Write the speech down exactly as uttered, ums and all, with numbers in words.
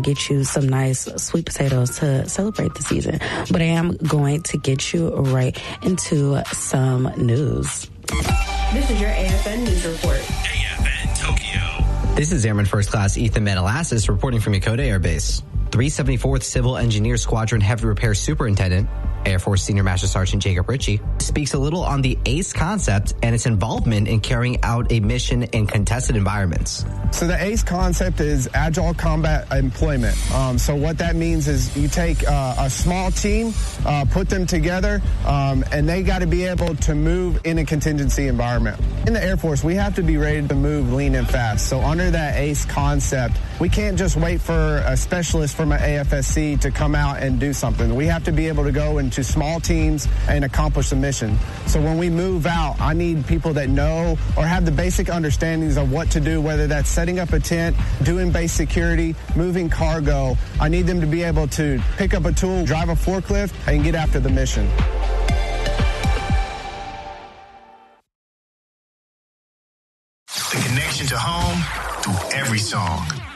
get you some nice sweet potatoes to celebrate the season. But I am going to get you right into some news. This is your A F N News Report. A F N Tokyo. This is Airman First Class Ethan Metalassis reporting from Yokota Air Base. three seventy-fourth Civil Engineer Squadron Heavy Repair Superintendent, Air Force Senior Master Sergeant Jacob Ritchie, speaks a little on the ACE concept and its involvement in carrying out a mission in contested environments. So the ACE concept is Agile Combat Employment. Um, so what that means is you take uh, a small team, uh, put them together, um, and they got to be able to move in a contingency environment. In the Air Force, we have to be ready to move lean and fast. So under that ACE concept, we can't just wait for a specialist from an A F S C to come out and do something. We have to be able to go into small teams and accomplish the mission. So when we move out, I need people that know or have the basic understandings of what to do, whether that's setting up a tent, doing base security, moving cargo. I need them to be able to pick up a tool, drive a forklift, and get after the mission. The connection to home through every song.